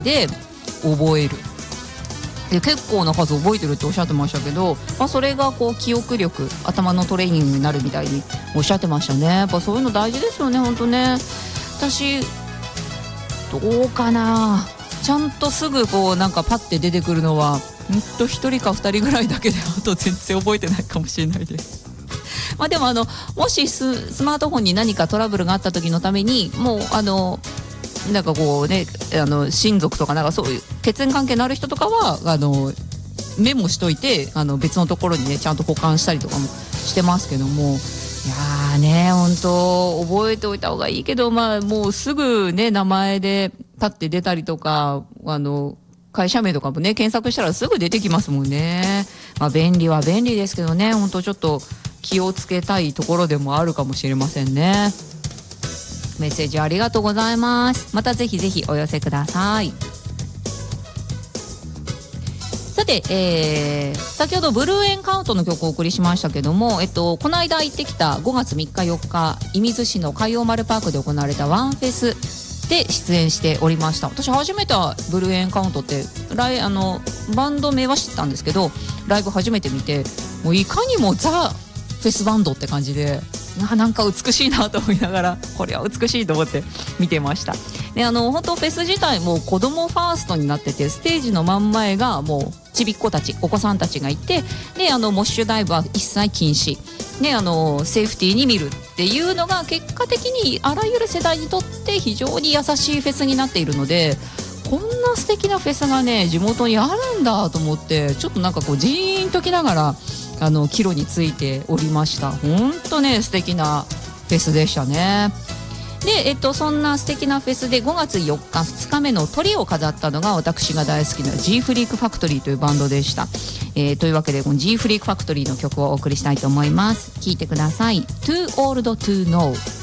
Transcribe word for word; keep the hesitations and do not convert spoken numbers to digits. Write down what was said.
で覚える。で結構な数覚えてるっておっしゃってましたけど、まあ、それがこう記憶力、頭のトレーニングになるみたいにおっしゃってましたね。やっぱそういうの大事ですよね、本当ね。私どうかな、ちゃんとすぐこうなんかパッて出てくるのはほんとひとりかふたりぐらいだけで、あと全然覚えてないかもしれないですまあでもあのもし ス, スマートフォンに何かトラブルがあった時のために、もうあのなんかこうね、あの親族とかなんかそういう血縁関係のある人とかはあのメモしといて、あの別のところにねちゃんと保管したりとかもしてますけども、いやーね、本当覚えておいた方がいいけど、まあもうすぐね名前でパッて出たりとか、あの会社名とかもね検索したらすぐ出てきますもんね。まあ便利は便利ですけどね、本当ちょっと気をつけたいところでもあるかもしれませんね。メッセージありがとうございます。またぜひぜひお寄せください。さて、えー、先ほどブルーエンカウントの曲をお送りしましたけども、えっと、この間行ってきたごがつみっかよっか射水市の海洋丸パークで行われたワンフェスで出演しておりました。私初めてブルーエンカウントってライあのバンド名は知ったんですけど、ライブ初めて見て、もういかにもザ・フェスバンドって感じで、な, なんか美しいなと思いながら、これは美しいと思って見てました。で、あの本当フェス自体も子供ファーストになってて、ステージの真ん前がもうちびっ子たち、お子さんたちがいて、であのモッシュダイブは一切禁止で、あのセーフティーに見るっていうのが結果的にあらゆる世代にとって非常に優しいフェスになっているので、こんな素敵なフェスがね地元にあるんだと思って、ちょっとなんかこうジーンときながらあの帰路についておりました。本当ね素敵なフェスでしたね。で、えっと、そんな素敵なフェスでごがつよっかふつかめのトリを飾ったのが私が大好きな G フリークファクトリーというバンドでした。えー、というわけでこの G フリークファクトリーの曲をお送りしたいと思います。聴いてください。Too Old to Know。